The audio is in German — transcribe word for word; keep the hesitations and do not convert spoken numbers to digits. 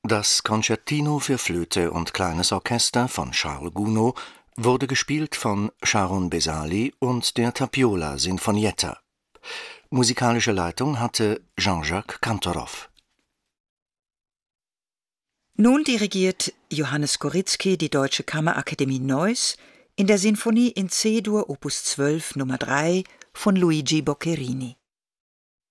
Das Concertino für Flöte und kleines Orchester von Charles Gounod wurde gespielt von Sharon Bezali und der Tapiola Sinfonietta. Musikalische Leitung hatte Jean-Jacques Kantorov. Nun dirigiert Johannes Koryzki die Deutsche Kammerakademie Neuss in der Sinfonie in C-Dur Opus zwölf Nummer drei von Luigi Boccherini.